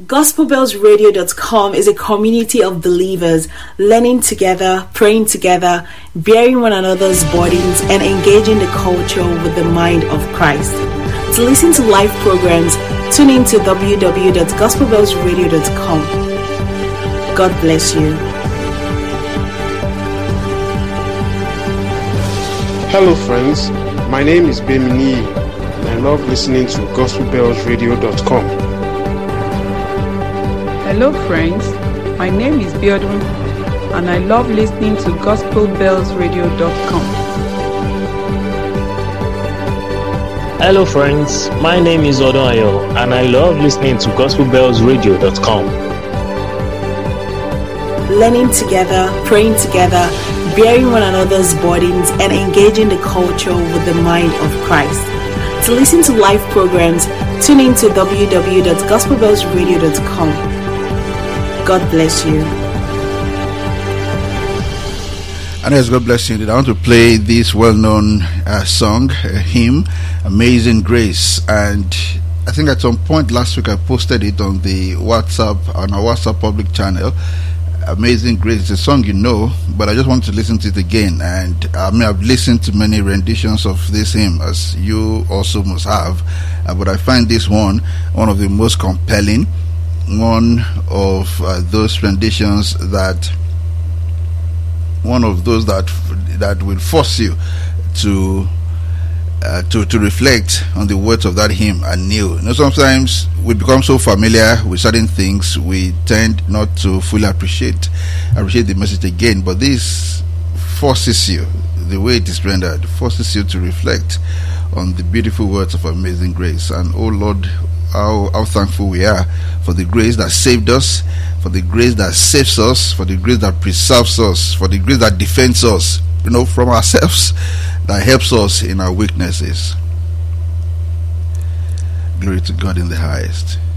GospelBellsRadio.com is a community of believers learning together, praying together, bearing one another's burdens, and engaging the culture with the mind of Christ. To listen to live programs, tune in to www.gospelbellsradio.com. God bless you. Hello friends, my name is Bemini and I love listening to GospelBellsRadio.com. Hello friends, my name is Biodun and I love listening to GospelBellsRadio.com. Hello friends, my name is Odonayo and I love listening to GospelBellsRadio.com. Learning together, praying together, bearing one another's burdens, and engaging the culture with the mind of Christ. To listen to live programs, tune in to www.gospelbellsradio.com. God bless you. And as God bless you, I want to play this well-known song, a hymn, Amazing Grace. And I think at some point last week I posted it on the WhatsApp, on our WhatsApp public channel. Amazing Grace is a song you know, but I just want to listen to it again. And I've listened to many renditions of this hymn, as you also must have. But I find this one of the most compelling, one of those renditions that will force you to reflect on the words of that hymn anew. You know, sometimes we become so familiar with certain things, we tend not to fully appreciate the message again. But this forces you, the way it is rendered, forces you to reflect on the beautiful words of Amazing Grace. And oh Lord, how thankful we are for the grace that saved us, for the grace that saves us, for the grace that preserves us, for the grace that defends us, from ourselves, that helps us in our weaknesses. Glory to God in the highest.